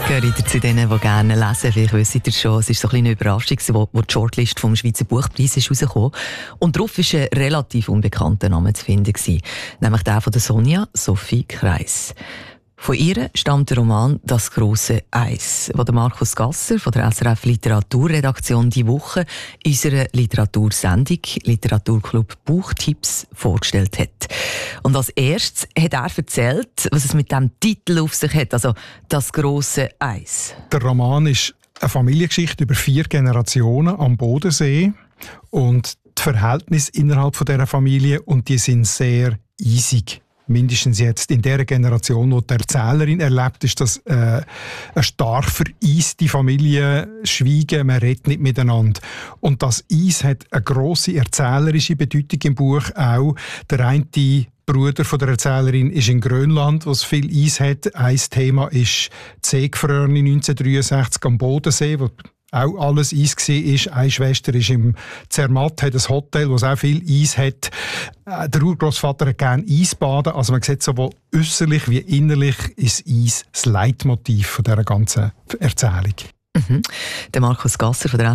Gehört zu denen, die gerne lesen. Vielleicht wisst ihr schon, es war so ein eine Überraschung, wo die Shortlist vom Schweizer Buchpreis rausgekommen ist. Und darauf war ein relativ unbekannter Name zu finden, nämlich der von der Sonja Sophie Kreis. Von ihr stammt der Roman «Das grosse Eis», den Markus Gasser von der SRF Literaturredaktion diese Woche in unserer Literatursendung «Literaturclub Buchtipps» vorgestellt hat. Und als erstes hat er erzählt, was es mit diesem Titel auf sich hat, also «Das grosse Eis». Der Roman ist eine Familiengeschichte über 4 Generationen am Bodensee und die Verhältnisse innerhalb dieser Familie, und die sind sehr eisig. Mindestens jetzt in der Generation, die die Erzählerin erlebt, ist das eine stark vereiste Familie, Schweigen, man redet nicht miteinander. Und das Eis hat eine grosse erzählerische Bedeutung im Buch auch. Der eine Bruder von der Erzählerin ist in Grönland, wo es viel Eis hat. Ein Thema ist die Seegefrorene 1963 am Bodensee, wo auch alles Eis war. Eine Schwester ist im Zermatt, hat ein Hotel, das auch viel Eis hat. Der Urgroßvater hat gerne Eisbaden. Also man sieht, sowohl äußerlich wie innerlich ist Eis das Leitmotiv von dieser ganzen Erzählung. Der Markus Gasser von der